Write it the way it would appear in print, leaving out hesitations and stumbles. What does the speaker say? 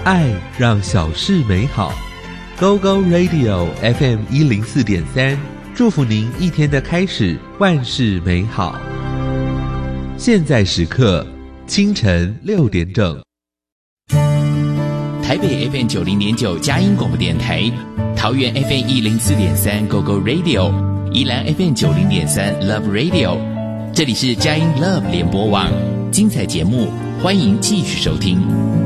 爱让小事美好。Go Go Radio FM 104.3，祝福您一天的开始万事美好。现在时刻清晨6点整。 台北 FM 90.9佳音广播电台，桃园 FM 104.3 Go Go Radio， 宜兰 FM 90.3 Love Radio， 这里是佳音 Love 联播网，精彩节目欢迎继续收听。